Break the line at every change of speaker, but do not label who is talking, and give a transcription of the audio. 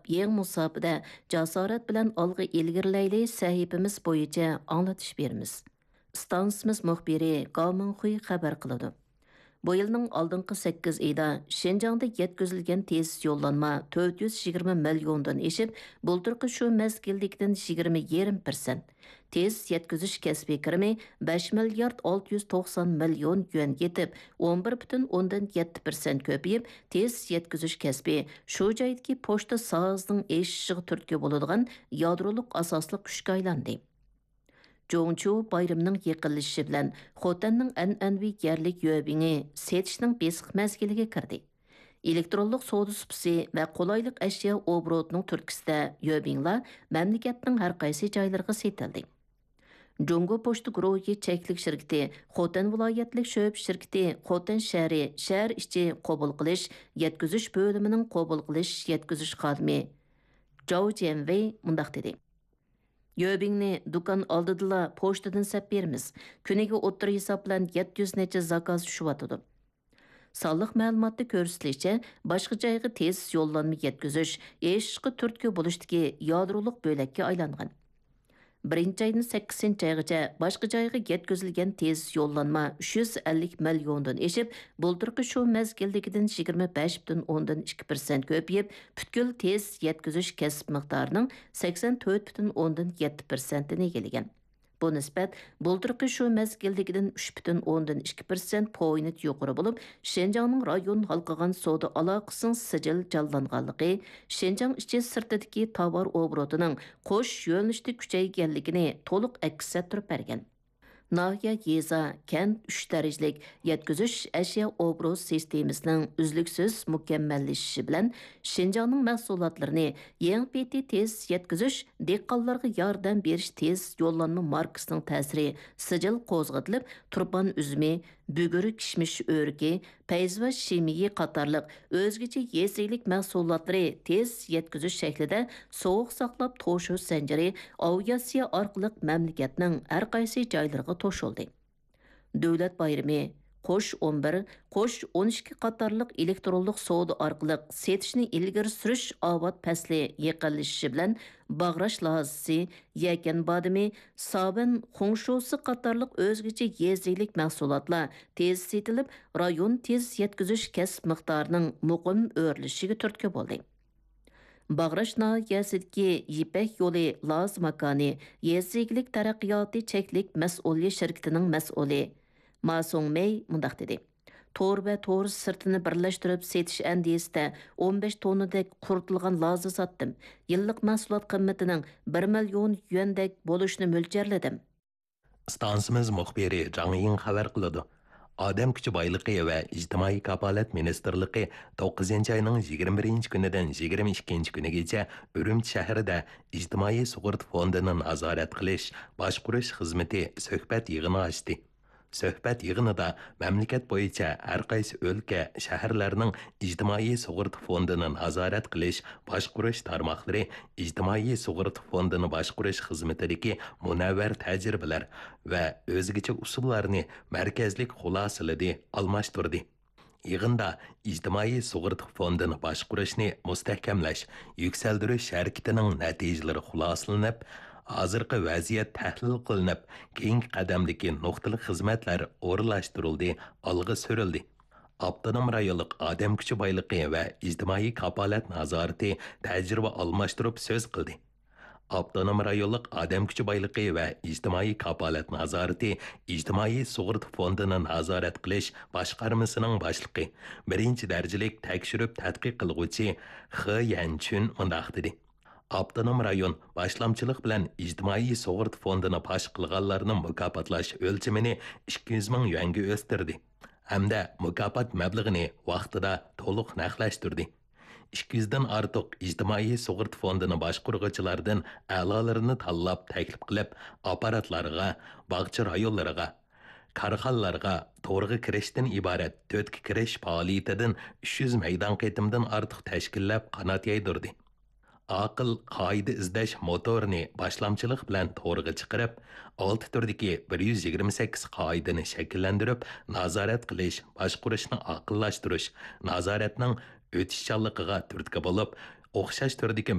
yeng musofada jasorat bilan olg'a ilgirlayli sahifamiz bo'yicha anglatish beramiz. Stansimiz muxbiri Gaominxuy xabar qiladi. Bu yılның алдыңғы 8 ayda Şinjan'da yetkizilген tez yollanma 420 milyondan eşip, bulturqı şu mezgildikten 20,5%. Tez yetkiziş kesbi kirimi 5 milyard 690 milyon yuan yetip, 11,7% köpeyip, tez yetkiziş kesbi şu jaydaki poçta sahasının eşişiği türtki bulunduğun yadroluk asaslı küşke aylandı. Жоңчу байрамның yaqinlashishi bilan Xotanning an'anaviy yerlik yo'bini setishning besiq mezgiliga kirdi. Elektronlik savdo supisi va qulaylik ashyo obrotining turkisida yo'binglar mamlakatning har qaysi joylariga setildi. Jongo Pochta guruhi cheklik shirkati, Xotan viloyatlik sho'b shirkati, Xotan shahri shahar ichi qabul qilish, yetkazish bo'limining qabul qilish yetkazish xodimi Zhao Jianwei mundaq dedi. Yo'bingni do'kon oldidala pochtadan sap beramiz. Kuniga o'ttir hisob bilan 700 necha zakaz tushyotidi. Sonliq ma'lumotda ko'rsatilishicha, boshqa joyga tez yo'llanma yetkazish eshqi turtki bo'lishdagi yadroliq bo'lakka aylangan. 1-aydan 8-aygacha boshqa joyga yetkazilgan tez yo'llanma 350 milliondan eshib, bulturqi shu mezgildagidan 25,2% ko'payib, butkul tez yetkazish kasb miqdorining 84,7%ni egallagan. Bu nisbat bulturqi shu mezgildagidan 3,2% point yuqori bo'lib, Şinjanning rayon halqagan savdo aloqasining sijil jonlanganligi, Şinjan ichi sirtidagi tovar obrotining qo'sh yo'nalishda kuchayganligini to'liq aks ettirib bergan. Nahiya yeza, kent 3 darajalik yetkazish ashyo obroz sistemasining uzluksiz mukammallashishi bilan Şinjanning mahsulotlarini yangi tez yetkazish, dehqonlarga yordam berish tez yo'llanma markasining ta'siri sijil qo'zg'atilib, turpan uzumi, buguri kishmish o'rgi, payz va shimiyi qatorliq o'zgacha yeziklik mahsulotlari tez yetkazish shaklida sovuq saqlab to'shish zanjiri aviatsiya orqali mamlakatning har qaysi joylariga to'shildi. Davlat bayrami Qo'sh 11, Qo'sh 12 qatorliq elektronlik savdo orqali setishni ilgari surish avod fasli yaqinlashishi bilan Bag'rash lahasi, Yakan badimi, Saban Xongshosi qatorliq o'zgacha yeziklik mahsulotlar tez setilib, rayon tez yetkazish kasb miqdorining muqim o'rlishiga turtki bo'ldi. Bag'rash nahiyasidagi Yipak yo'li Laz makoni yeziklik taraqqiyoti cheklik mas'uliyat shirkatining mas'uli Ma Songmei mundaq dedi. Tor va tor sirtini birlashtirib setish andiyasida 15 tonnadek quritilgan lazni satdim. Yillik mahsulot qimmatining 1 million yuandek bo'lishini mo'ljalladim.
Stansimiz muxbiri Zhang Ying xabar qiladi. Odam kuchi boyligi va ijtimoiy kafolat ministrligi 9-ayning 21-kunidan 22-kunigacha Urumchi shahrida ijtimoiy sug'urta fondini nazorat qilish, boshqarish xizmati suhbat yig'ini ochdi. Suhbat yig'inida mamlakat bo'yicha har qaysi o'lka, shaharlarning ijtimoiy sug'urta fondini nazorat qilish, boshqarish tarmoqlari ijtimoiy sug'urta fondini boshqarish xizmatidagi munavvar tajribalar va o'zgacha usullarni markazlik xulosaladi, almashtirdi. Yig'inda ijtimoiy sug'urta fondini boshqarishni mustahkamlash, yuksaltirish harakatining natijalari xulosalanib, hozirgi vaziyat tahlil qilinib, keyingi qadamdagi nuqtali xizmatlar o'rinlashtirildi, olg'a surildi. Avtonom rayonlik odam kuchi boyligi va ijtimoiy kafolat nazorati tajriba almashtirib so'z qildi. Avtonom rayonlik odam kuchi boyligi va ijtimoiy kafolat nazorati ijtimoiy sug'urta fondini nazorat qilish boshqarmasining boshlig'i, birinchi darajalik tekshirib tadqiq qiluvchi He Yanchun mundaq dedi. Avtonom rayon boshlamchilik bilan ijtimoiy sug'urta fondini fosh qilganlarni mukofotlash o'lchamini 200 ming yuanga o'stirdi hamda mukofot mablag'ini vaqtida to'liq naqlashtirdi. 200 dan ortiq ijtimoiy sug'urta fondini boshqaruvchilardan a'lolarini tanlab taklif qilib, apparatlarga, bog'cha rayonlariga, korxonalarga to'g'ri kirishdan iborat 4 kirish faoliyatidan 300 maydon qitimdan ortiq tashkillab qanot yaydirdi. Aql qoida izlash motorini boshlamchilik bilan to'g'riga chiqarib, 6 turdagi 128 qoidani shakllantirib, nazorat qilish, boshqarishni aqllashtirish, nazoratning o'tishchanligiga turtki bo'lib, o'xshash turdagi